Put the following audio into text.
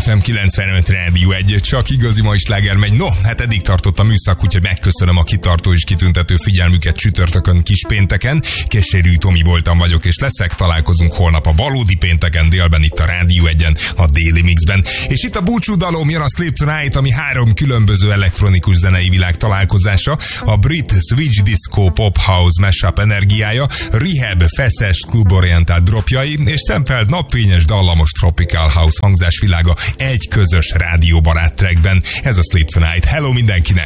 FM 95 Rádió 1, csak igazi mai sláger megy. No, hát eddig tartott a műszak, úgyhogy megköszönöm a kitartó és kitüntető figyelmüket csütörtökön, kispénteken. Keserű Tomi voltam, vagyok és leszek. Találkozunk holnap a valódi pénteken délben itt a Rádió 1-en, a Déli Mixben. És itt a búcsúdalom, jön a Sleep Tonight, ami 3 különböző elektronikus zenei világ találkozása. A brit switch disco pop house mashup energiája, Rehab feszes kluborientált dropjai és Szempfeld napfényes dallamos tropical house hangzásvilága egy közös rádióbarát trackben. Ez a Sleep Tonight. Hello mindenkinek!